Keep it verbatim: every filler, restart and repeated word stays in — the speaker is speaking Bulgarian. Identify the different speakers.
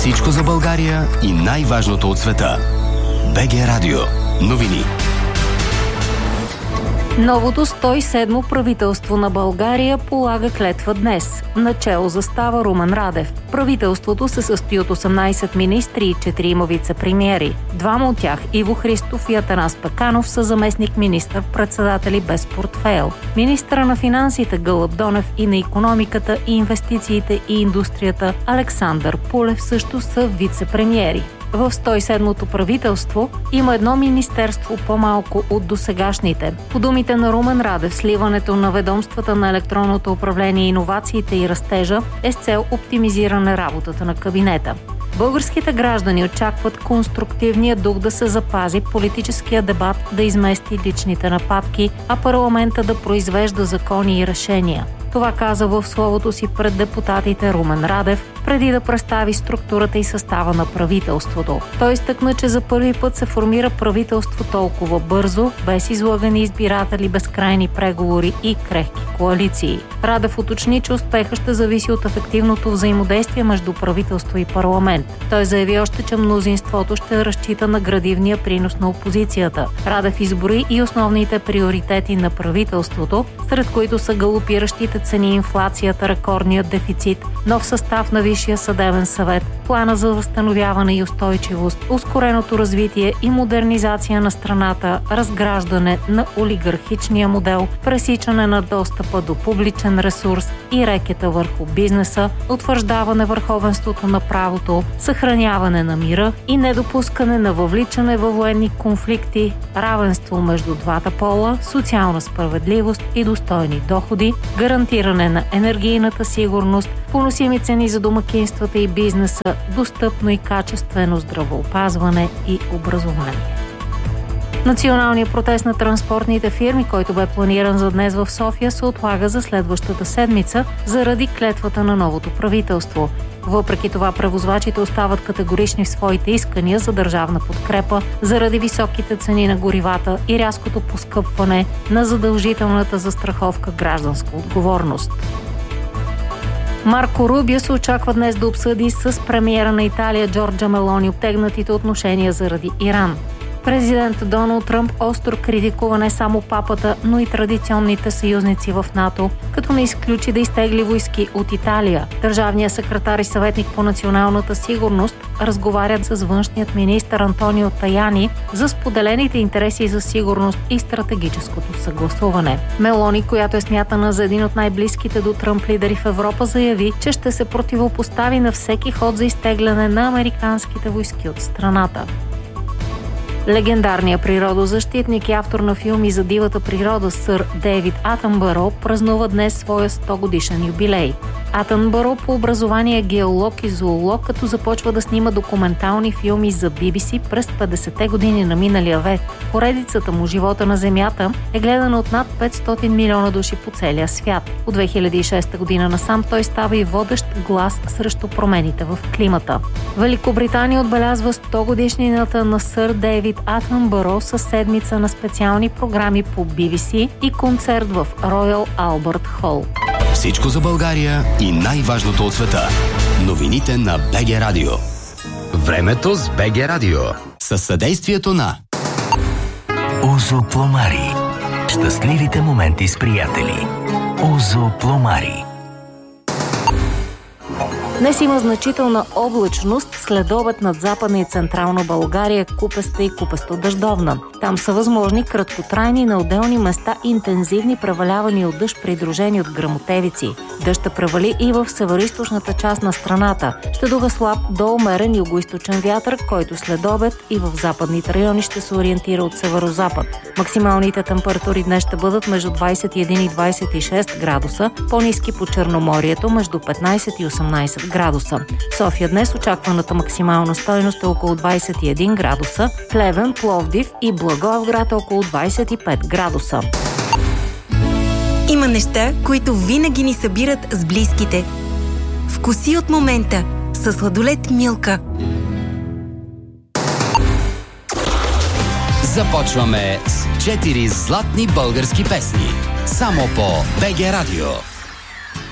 Speaker 1: Всичко за България и най-важното от света. БГ Радио. Новини.
Speaker 2: Новото сто и седмо правителство на България полага клетва днес. Начело застава Румен Радев. Правителството се състои от осемнайсет министри и четирима вице-премиери. Двама от тях, Иво Христов и Атанас Пеканов, са заместник министър-председатели без портфейл. Министъра на финансите Гълъб Донев и на икономиката и инвестициите и индустрията Александър Пулев също са вице-премиери. В сто и седмото правителство има едно министерство по-малко от досегашните. По думите на Румен Радев, сливането на ведомствата на електронното управление, иновациите и растежа е с цел оптимизиране работата на кабинета. Българските граждани очакват конструктивния дух да се запази, политическия дебат да измести личните нападки, а парламента да произвежда закони и решения. Това каза в словото си пред депутатите Румен Радев, преди да представи структурата и състава на правителството. Той изтъкна, че за първи път се формира правителство толкова бързо, без излъгани избиратели, безкрайни преговори и крехки коалиции. Радев уточни, че успеха ще зависи от ефективното взаимодействие между правителство и парламент. Той заяви още, че мнозинството ще разчита на градивния принос на опозицията. Радев изброи и основните приоритети на правителството, сред които са галопиращите цени, инфлацията, рекордният дефицит, нов състав на Висшия съдебен съвет, плана за възстановяване и устойчивост, ускореното развитие и модернизация на страната, разграждане на олигархичния модел, пресичане на достъпа до публичен ресурс и рекета върху бизнеса, утвърждаване върховенството на правото, съхраняване на мира и недопускане на въвличане във военни конфликти, равенство между двата пола, социална справедливост и достойни доходи, гарантиране на енергийната сигурност, поносими цени за домакинствата и бизнеса, достъпно и качествено здравеопазване и образование. Националният протест на транспортните фирми, който бе планиран за днес в София, се отлага за следващата седмица заради клетвата на новото правителство. Въпреки това, превозвачите остават категорични в своите искания за държавна подкрепа заради високите цени на горивата и рязкото поскъпване на задължителната застраховка гражданска отговорност. Марко Рубио се очаква днес да обсъди с премиера на Италия Джорджа Мелони обтегнатите отношения заради Иран. Президент Доналд Тръмп остро критикува не само папата, но и традиционните съюзници в НАТО, като не изключи да изтегли войски от Италия. Държавният секретар и съветник по националната сигурност разговарят с външният министър Антонио Таяни за споделените интереси за сигурност и стратегическото съгласуване. Мелони, която е смятана за един от най-близките до Тръмп лидери в Европа, заяви, че ще се противопостави на всеки ход за изтегляне на американските войски от страната. Легендарният природозащитник и автор на филми за дивата природа сър Дейвид Атънбъро празнува днес своя сто годишен юбилей. Атънбъро по образование е геолог и зоолог, като започва да снима документални филми за Би Би Си през петдесетте години на миналия век. Поредицата му «Живота на Земята» е гледана от над петстотин милиона души по целия свят. От две хиляди и шеста година насам той става и водещ глас срещу промените в климата. Великобритания отбелязва сто годишнината на сър Дейвид Атънбъро със седмица на специални програми по Би Би Си и концерт в Роял Албърт Хол.
Speaker 1: Всичко за България и най-важното от света. Новините на БГ Радио. Времето с БГ Радио. Със съдействието на
Speaker 3: Озо Пломари. Щастливите моменти с приятели. Озо Пломари.
Speaker 2: Днес има значителна облачност, следобед над Западна и Централна България, купеста и купесто-дъждовна. Там са възможни краткотрайни на отделни места интензивни превалявания от дъжд, придружени от гръмотевици. Дъжд ще превали и в североизточната част на страната. Ще духа слаб до умерен югоизточен вятър, който следобед и в западните райони ще се ориентира от северозапад. Максималните температури днес ще бъдат между двадесет и един и двадесет и шест градуса, по-ниски по Черноморието между петнадесет и осемнадесет градуса. В София днес очакваната максимална стойност е около двадесет и един градуса, Плевен, Пловдив и Благоевград е около двадесет и пет градуса.
Speaker 4: Има неща, които винаги ни събират с близките. Вкуси от момента със сладолед Милка.
Speaker 1: Започваме с четири златни български песни. Само по БГ Радио.